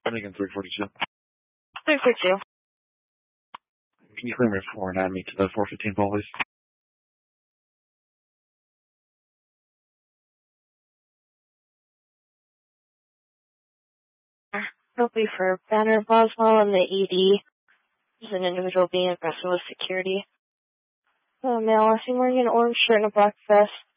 Lincoln 342. 342. Can you clear me 4 me to the 415 pole, please? Hopefully for Banner Boswell and the ED. There's an individual being aggressive with security. Male, I see wearing an orange shirt and a black vest.